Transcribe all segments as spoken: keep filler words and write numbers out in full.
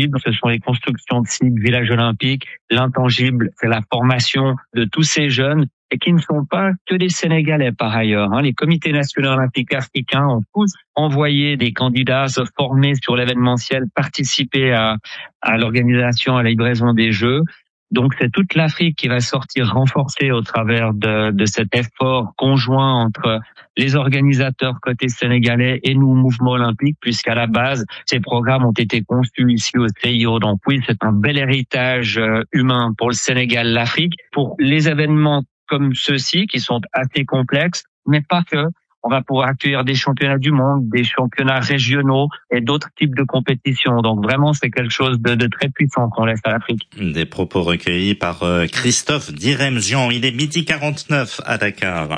intangible, ce sont les constructions de sites, villages olympiques. L'intangible, c'est la formation de tous ces jeunes et qui ne sont pas que des Sénégalais par ailleurs. Hein. Les comités nationaux olympiques africains ont tous envoyé des candidats se former sur l'événementiel, participer à, à l'organisation, à la livraison des Jeux. Donc c'est toute l'Afrique qui va sortir renforcée au travers de, de cet effort conjoint entre les organisateurs côté sénégalais et nous, mouvement olympique, puisqu'à la base, ces programmes ont été conçus ici au C I O. Donc oui, c'est un bel héritage humain pour le Sénégal, l'Afrique, pour les événements comme ceux-ci, qui sont assez complexes, mais pas que. On va pouvoir accueillir des championnats du monde, des championnats régionaux et d'autres types de compétitions. Donc vraiment, c'est quelque chose de, de très puissant qu'on laisse à l'Afrique. Des propos recueillis par Christophe Diremzian. Il est midi quarante-neuf à Dakar.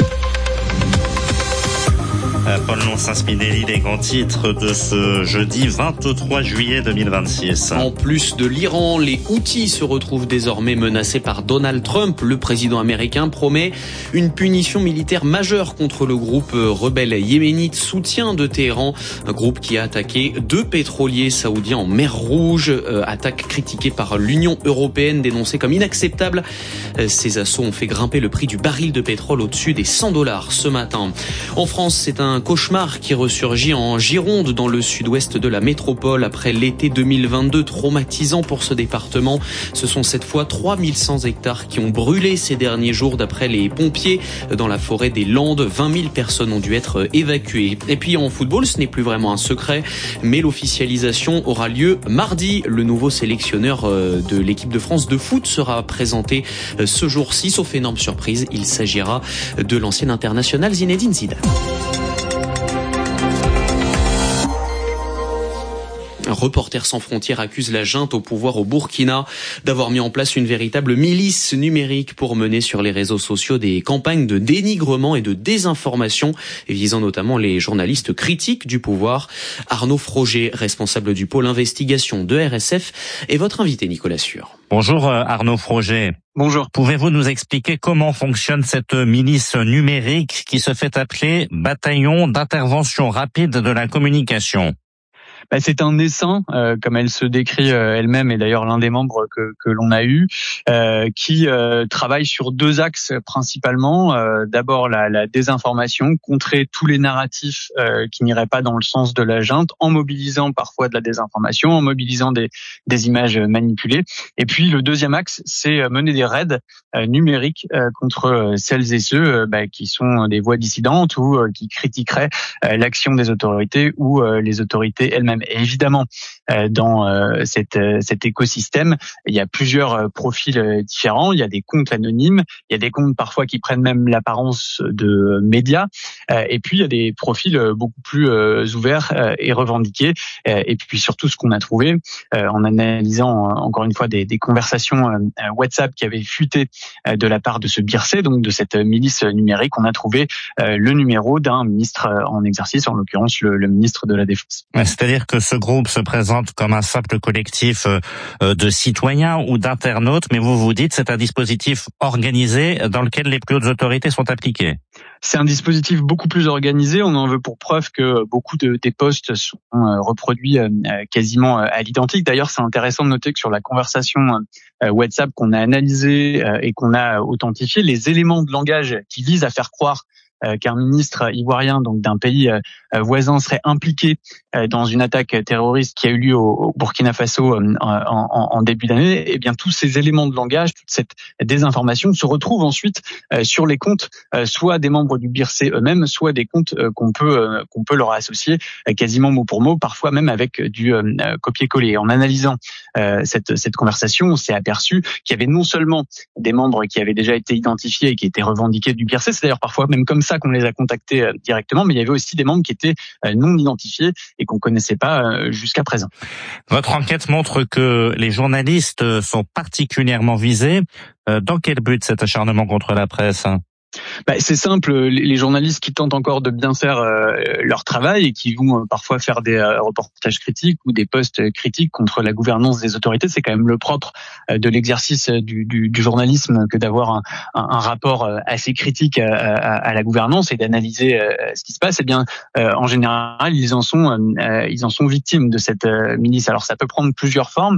Paul Nonsin-Spinelli, les grands titres de ce jeudi vingt-trois juillet deux mille vingt-six. En plus de l'Iran, les Houthis se retrouvent désormais menacés par Donald Trump. Le président américain promet une punition militaire majeure contre le groupe rebelle yéménite soutien de Téhéran, un groupe qui a attaqué deux pétroliers saoudiens en mer Rouge, euh, attaque critiquée par l'Union européenne, dénoncée comme inacceptable. Euh, ces assauts ont fait grimper le prix du baril de pétrole au-dessus des cent dollars ce matin. En France, c'est un Un cauchemar qui ressurgit en Gironde, dans le sud-ouest de la métropole, après l'été deux mille vingt-deux traumatisant pour ce département. Ce sont cette fois trois mille cent hectares qui ont brûlé ces derniers jours, d'après les pompiers. Dans la forêt des Landes, vingt mille personnes ont dû être évacuées. Et puis en football, ce n'est plus vraiment un secret, mais l'officialisation aura lieu mardi. Le nouveau sélectionneur de l'équipe de France de foot sera présenté ce jour-ci, sauf énorme surprise. Il s'agira de l'ancien international Zinedine Zidane. Reporters sans frontières accuse la junte au pouvoir au Burkina d'avoir mis en place une véritable milice numérique pour mener sur les réseaux sociaux des campagnes de dénigrement et de désinformation, visant notamment les journalistes critiques du pouvoir. Arnaud Froger, responsable du pôle investigation de R S F, est votre invité, Nicolas Sûr. Bonjour Arnaud Froger. Bonjour. Pouvez-vous nous expliquer comment fonctionne cette milice numérique qui se fait appeler Bataillon d'intervention rapide de la communication ? Bah, c'est un essaim, euh, comme elle se décrit euh, elle-même, et d'ailleurs l'un des membres que, que l'on a eu, euh, qui euh, travaille sur deux axes principalement. Euh, d'abord la, la désinformation, contrer tous les narratifs euh, qui n'iraient pas dans le sens de la junte, en mobilisant parfois de la désinformation, en mobilisant des, des images manipulées. Et puis le deuxième axe, c'est mener des raids euh, numériques euh, contre celles et ceux euh, bah, qui sont des voix dissidentes ou euh, qui critiqueraient euh, l'action des autorités ou euh, les autorités elles-mêmes. Et évidemment, euh, dans euh, cette, euh, cet écosystème, il y a plusieurs euh, profils euh, différents. Il y a des comptes anonymes, il y a des comptes parfois qui prennent même l'apparence de médias, euh, et puis il y a des profils euh, beaucoup plus euh, ouverts euh, et revendiqués. Euh, et puis surtout, ce qu'on a trouvé euh, en analysant euh, encore une fois des, des conversations euh, WhatsApp qui avaient fuité euh, de la part de ce B I R C, donc de cette milice numérique, on a trouvé euh, le numéro d'un ministre euh, en exercice, en l'occurrence le, le ministre de la Défense. Ouais, c'est-à-dire que ce groupe se présente comme un simple collectif de citoyens ou d'internautes, mais vous vous dites c'est un dispositif organisé dans lequel les plus hautes autorités sont impliquées. C'est un dispositif beaucoup plus organisé. On en veut pour preuve que beaucoup de, des posts sont reproduits quasiment à l'identique. D'ailleurs, c'est intéressant de noter que sur la conversation WhatsApp qu'on a analysée et qu'on a authentifiée, les éléments de langage qui visent à faire croire qu'un ministre ivoirien, donc d'un pays voisin, serait impliqué dans une attaque terroriste qui a eu lieu au Burkina Faso en, en, en début d'année, eh bien tous ces éléments de langage, toute cette désinformation se retrouvent ensuite sur les comptes, soit des membres du B I R C eux-mêmes, soit des comptes qu'on peut qu'on peut leur associer quasiment mot pour mot, parfois même avec du copier-coller. En analysant cette cette conversation, on s'est aperçu qu'il y avait non seulement des membres qui avaient déjà été identifiés et qui étaient revendiqués du B I R C, c'est d'ailleurs parfois même comme ça qu'on les a contactés directement, mais il y avait aussi des membres qui étaient non identifiés et qu'on connaissait pas jusqu'à présent. Votre enquête montre que les journalistes sont particulièrement visés. Dans quel but cet acharnement contre la presse ? Bah, c'est simple, les journalistes qui tentent encore de bien faire euh, leur travail et qui vont euh, parfois faire des euh, reportages critiques ou des posts critiques contre la gouvernance des autorités, c'est quand même le propre euh, de l'exercice du, du, du journalisme que d'avoir un, un, un rapport euh, assez critique à, à, à la gouvernance et d'analyser euh, ce qui se passe. Eh bien, euh, en général, ils en sont, euh, ils en sont victimes de cette euh, milice. Alors, ça peut prendre plusieurs formes.